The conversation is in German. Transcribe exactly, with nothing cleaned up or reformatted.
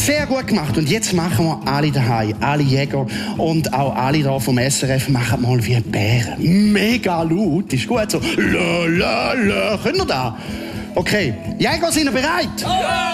Sehr gut gemacht. Und jetzt machen wir alle daheim, alle Jäger und auch alle da vom S R F machen mal wie Bären. Mega laut, ist gut so. La, la, la. Könnt ihr da? Okay, Jäger, sind ihr bereit? Ja!